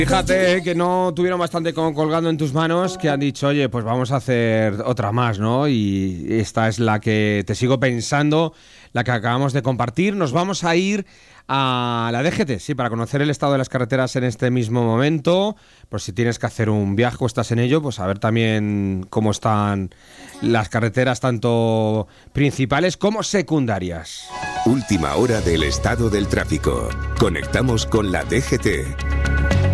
Fíjate que no tuvieron bastante colgando en tus manos, que han dicho, oye, pues vamos a hacer otra más, ¿no? Y esta es la que te sigo pensando, la que acabamos de compartir. Nos vamos a ir a la DGT, sí, para conocer el estado de las carreteras en este mismo momento. Por si tienes que hacer un viaje o estás en ello, pues a ver también cómo están las carreteras, tanto principales como secundarias. Última hora del estado del tráfico. Conectamos con la DGT.